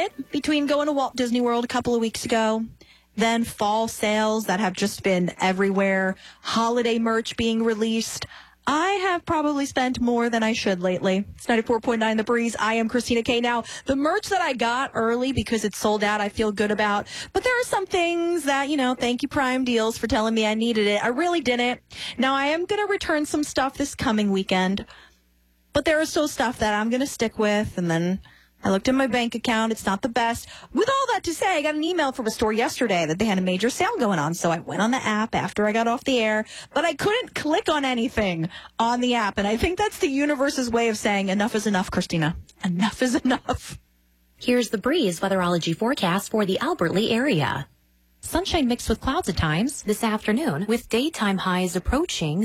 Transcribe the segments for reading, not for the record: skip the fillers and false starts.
it between going to Walt Disney World a couple of weeks ago, then fall sales that have just been everywhere, holiday merch being released. I have probably spent more than I should lately. It's 94.9 The Breeze. I am Christina K. Now, the merch that I got early because it's sold out, I feel good about. But there are some things that, thank you Prime Deals for telling me I needed it. I really didn't. Now, I am going to return some stuff this coming weekend. But there is still stuff that I'm going to stick with. And then I looked in my bank account. It's not the best. With all that to say, I got an email from a store yesterday that they had a major sale going on. So I went on the app after I got off the air, but I couldn't click on anything on the app. And I think that's the universe's way of saying enough is enough, Christina. Enough is enough. Here's the Breeze weatherology forecast for the Albert Lee area. Sunshine mixed with clouds at times this afternoon, with daytime highs approaching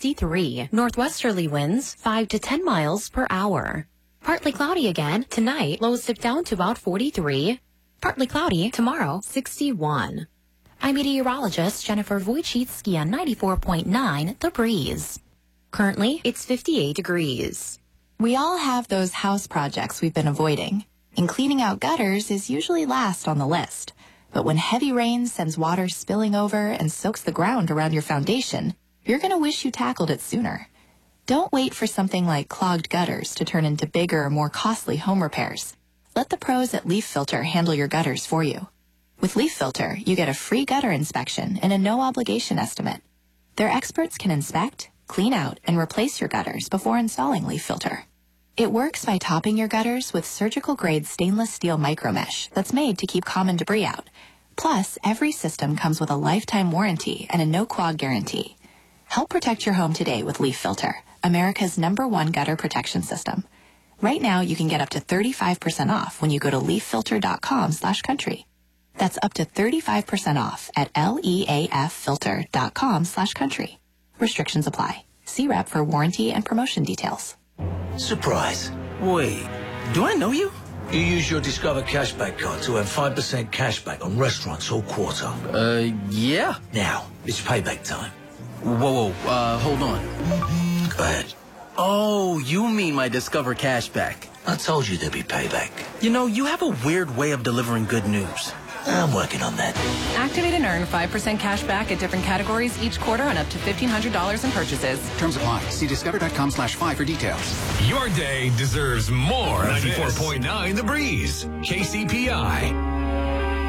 63. Northwesterly winds 5 to 10 miles per hour. Partly cloudy again tonight, lows dip down to about 43. Partly cloudy tomorrow, 61. I'm meteorologist Jennifer Wojcicki on 94.9 The Breeze. Currently, it's 58 degrees. We all have those house projects we've been avoiding, and cleaning out gutters is usually last on the list. But when heavy rain sends water spilling over and soaks the ground around your foundation, you're going to wish you tackled it sooner. Don't wait for something like clogged gutters to turn into bigger, more costly home repairs. Let the pros at Leaf Filter handle your gutters for you. With Leaf Filter, you get a free gutter inspection and a no-obligation estimate. Their experts can inspect, clean out, and replace your gutters before installing Leaf Filter. It works by topping your gutters with surgical-grade stainless steel micromesh that's made to keep common debris out. Plus, every system comes with a lifetime warranty and a no-clog guarantee. Help protect your home today with Leaf Filter, America's #1 gutter protection system. Right now, you can get up to 35% off when you go to leaffilter.com/country. That's up to 35% off at leaffilter.com/country. Restrictions apply. See rep for warranty and promotion details. Surprise. Wait, do I know you? You use your Discover Cashback card to earn 5% cashback on restaurants all quarter. Yeah. Now, it's payback time. Whoa, hold on. Go ahead. Oh, you mean my Discover Cashback. I told you there'd be payback. You have a weird way of delivering good news. I'm working on that. Activate and earn 5% cash back at different categories each quarter on up to $1,500 in purchases. Terms apply. See discover.com/fi for details. Your day deserves more. 94.9 The Breeze. KCPI.